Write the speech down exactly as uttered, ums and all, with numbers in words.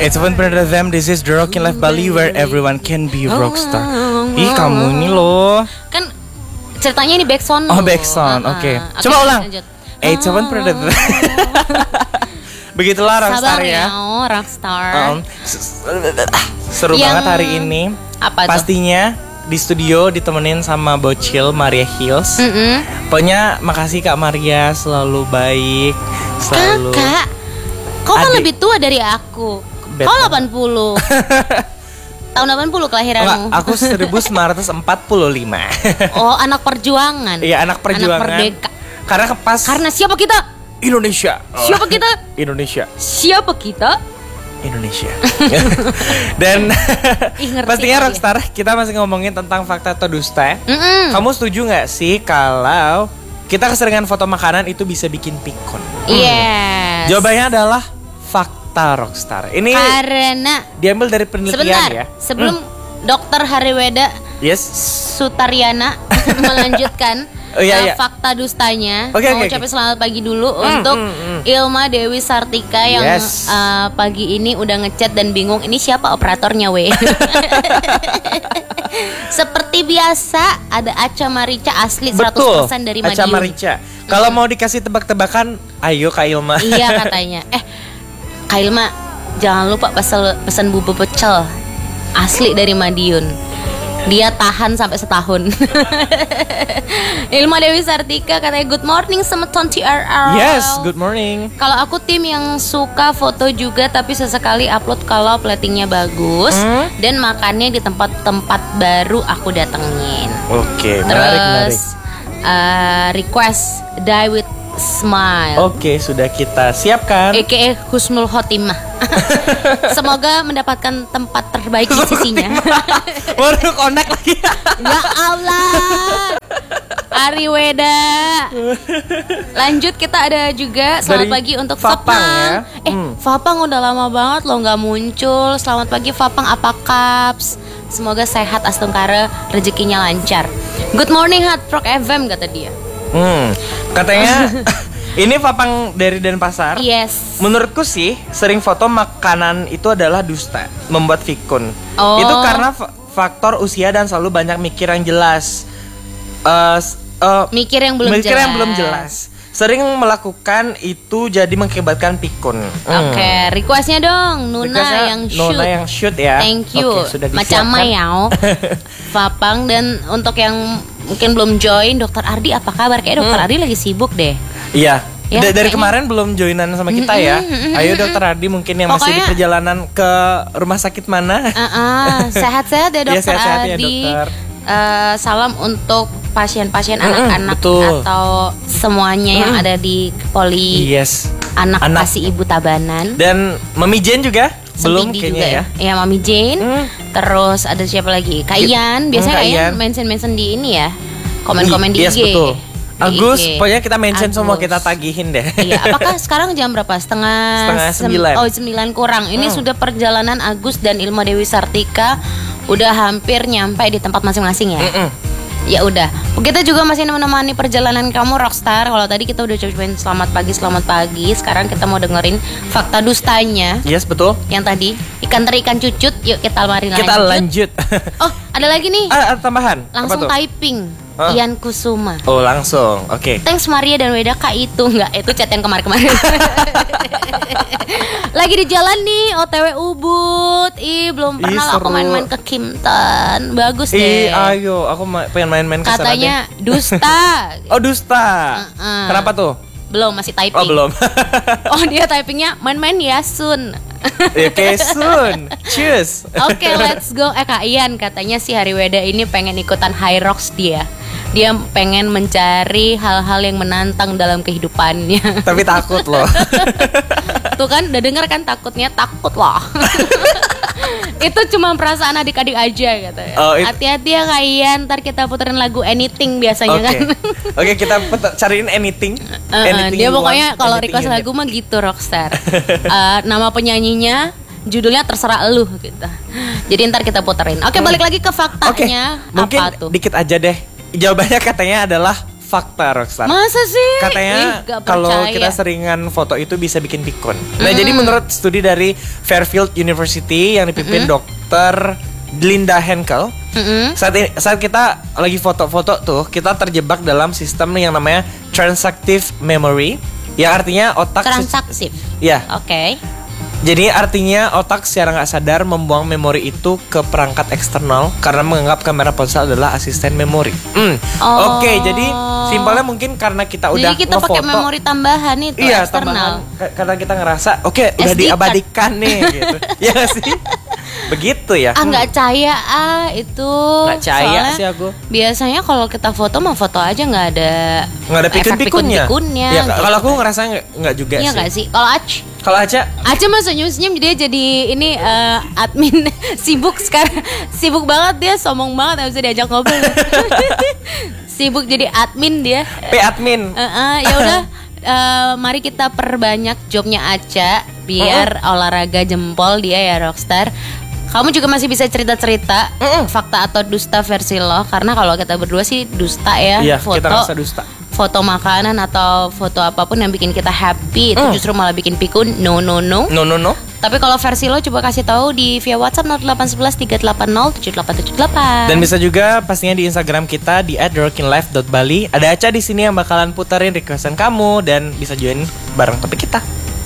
It's one point of them. This is the Rockin' Life Bali where everyone can be a rockstar. Ih, kamu ini loh. Kan ceritanya ini backsound. Oh, backsound. Oke. Okay. Okay, Coba ulang. It's one point of them. Begitulah rockstar ya. Oh, rockstar. Um, seru Yang... banget hari ini. Apa Pastinya tuh? di studio ditemenin sama Bocil Maria Hills. Mm-mm. Pokoknya makasih Kak Maria, selalu baik, selalu. Kakak, kau kan lebih tua dari aku. Betul. Kau delapan puluh. Tahun delapan puluh kelahiranmu. Enggak, aku seribu sembilan ratus empat puluh lima. Oh, anak perjuangan. Iya, anak perjuangan. Anak merdeka. Karena pas Karena siapa kita? Indonesia. Siapa kita? Indonesia. Siapa kita? Indonesia. Dan Ih, ngerti pastinya aja. rockstar, kita masih ngomongin tentang fakta atau dusta. Mm-mm. Kamu setuju nggak sih kalau kita keseringan foto makanan itu bisa bikin pikun? Yes. Jawabannya adalah fakta rockstar. Ini Karena diambil dari penelitian sebentar, ya. sebelum Hmm. Dokter Hariweda Yes. Sutaryana melanjutkan Oh, iya, uh, iya. fakta dustanya, Oke, mau oke, ucapin oke. selamat pagi dulu Hmm, untuk hmm, hmm. Ilma Dewi Sartika yang Yes. uh, pagi ini udah ngechat dan bingung ini siapa operatornya we. Seperti biasa ada Aca Marica asli seratus persen dari Aca Madiun. Marica. Kalau mau dikasih tebak-tebakan, ayo Kak Ilma. Iya katanya. Eh, Kak Ilma, jangan lupa pesan pesan bubur pecel asli dari Madiun. Dia tahan sampai setahun. Ilma Dewi Sartika katanya good morning Semeton T R R. Yes, good morning. Kalau aku tim yang suka foto juga tapi sesekali upload kalau platingnya bagus Hmm? dan makannya di tempat-tempat baru aku datengin. Oke, menarik, menarik. Terus uh, request Die with Smile. Oke, sudah kita siapkan. A K A Husnul Khotimah. Semoga mendapatkan tempat terbaik di sisinya. Baru connect lagi. Ya Allah. Ariweda. Lanjut kita ada juga selamat Dari pagi untuk Fapang, Fapang. ya. Eh, Hmm. Fapang udah lama banget loh nggak muncul. Selamat pagi Fapang, apa kaps? Semoga sehat astungkara, rezekinya lancar. Good morning Hard Rock F M kata dia. Hmm, katanya ini Fapang dari Denpasar. Yes. Menurutku sih sering foto makanan itu adalah dusta, membuat pikun. Oh. Itu karena fa- faktor usia dan selalu banyak mikir yang jelas. Eh, s- eh, Mikir yang belum mikir jelas. yang belum jelas. Sering melakukan itu jadi mengakibatkan pikun. Hmm. Oke, requestnya dong Nuna Requestnya yang shoot. Nona yang shoot ya. Thank you. Oke, sudah Macam disiapkan. Mayau, Fapang dan untuk yang mungkin belum join, Dokter Ardi apa kabar? Kayak Dokter Hmm. Ardi lagi sibuk deh. Iya. Ya, Da- dari kayaknya. kemarin belum joinan sama kita ya. Mm-mm, Ayo mm-mm. Dokter Ardi mungkin yang masih di Pokoknya- perjalanan ke rumah sakit mana? Uh-uh, sehat-sehat ya Iya, Dokter sehat-sehat ya, Ardi. dokter. Eh, salam untuk pasien-pasien Mm-mm, anak-anak betul. atau semuanya yang Mm. ada di poli Yes. anak, Anak. kasih ibu tabanan. Dan Mami Jen juga belum Sempidi kayaknya juga ya. ya. Ya Mami Jane. Hmm. Terus ada siapa lagi? Kak Ian. Biasanya Hmm, Kak Kak Ian Ian. mention-mention di ini ya. Komen-komen di Yes, I G. betul. Di Agus, I G. pokoknya kita mention semua, Agus. kita tagihin deh. Iya, apakah sekarang jam berapa? Setengah Setengah sem- sembilan. Oh, sembilan kurang. Ini Hmm. sudah perjalanan Agus dan Ilma Dewi Sartika udah hampir nyampe di tempat masing-masing ya. Mm-mm. Ya udah. Kita juga masih menemani perjalanan kamu Rockstar. Kalau tadi kita udah cobain selamat pagi, selamat pagi. Sekarang kita mau dengerin fakta dustanya. Yes, betul. Yang tadi ikan teri ikan cucut. Yuk kita mari lanjut. Kita lanjut. Oh, ada lagi nih. Ah, ada tambahan. Langsung Apa tuh? typing. Hah? Ian Kusuma. Oh, langsung. Oke. Thanks Maria dan Weda Kak itu enggak itu chat yang kemarin-kemarin. Lagi di jalan nih O T W Ubud. Ih, belum Ih, pernah aku seru. main-main ke Kimtan. Bagus Ih, deh. ayo, aku ma- pengen main-main ke sana Katanya deh. dusta. Oh, dusta. Uh-uh. Kenapa tuh? Belum, masih typing. Oh, belum. Oh, dia typingnya main-main ya Sun. Oke, soon. Cheers. Oke, let's go. Eh Kak Ian katanya si Hari Weda ini pengen ikutan High Rocks dia. Dia pengen mencari hal-hal yang menantang dalam kehidupannya. Tapi takut loh. Tuh kan, udah denger kan takutnya takut loh. Itu cuma perasaan adik-adik aja katanya. Oh, it- Hati-hati ya Kak Ian, ntar kita puterin lagu Anything biasanya Oke. kan. Oke, kita put- cariin anything. Uh-uh, Anything dia you pokoknya want, kalau anything request you lagu mah gitu Rockstar. Uh, nama penyanyinya judulnya terserah elu gitu. Jadi ntar kita puterin. Oke, balik lagi ke Oke, faktanya. mungkin Apa tuh? dikit aja deh. Jawabannya katanya adalah fakta Rockstar. Masa sih? Katanya Ih, gak kalau percaya. kita seringan foto itu bisa bikin pikun. Nah, jadi menurut studi dari Fairfield University yang dipimpin dokter Linda Henkel, Mm-mm. saat ini, saat kita lagi foto-foto tuh, kita terjebak dalam sistem yang namanya transactive memory, yang artinya otak se- Transaksif. ya. Oke. Jadi artinya otak secara nggak sadar membuang memori itu ke perangkat eksternal karena menganggap kamera ponsel adalah asisten memori. Hmm. Oh. Oke, jadi simpelnya mungkin karena kita udah Jadi kita pakai ngefoto, memori tambahan itu iya, eksternal. tambahan ka- karena kita ngerasa oke udah S D card. diabadikan nih gitu. Ya nggak sih? Begitu ya. Ah nggak caya ah itu. Nggak caya Soalnya sih aku. Biasanya kalau kita foto mah foto aja nggak ada Nggak ada efek pikun-pikunnya. pikun-pikunnya, Ya, gitu. kalau aku ngerasa nggak nggak juga Iya sih. nggak sih? Kalau Ac, Kalau aja Aca mah senyum-senyum dia jadi ini eh, admin sibuk sekarang. Sibuk banget dia, sombong banget nggak bisa diajak ngobrol. Sibuk jadi admin dia. P admin. Eh, eh, ya udah eh, mari kita perbanyak jobnya Aca biar olahraga jempol dia ya Rockstar. Kamu juga masih bisa cerita-cerita Mm-mm. fakta atau dusta versi lo, karena kalau kita berdua sih dusta ya. Iya, foto kita rasa dusta. foto makanan atau foto apapun yang bikin kita happy itu Mm. justru malah bikin pikun. No no no. No no no. Tapi kalau versi lo coba kasih tahu di via WhatsApp nol delapan satu satu tiga delapan nol tujuh delapan tujuh delapan. Dan bisa juga pastinya di Instagram kita di at the rockin life dot bali. Ada Aca di sini yang bakalan puterin requestan kamu dan bisa join bareng topik kita.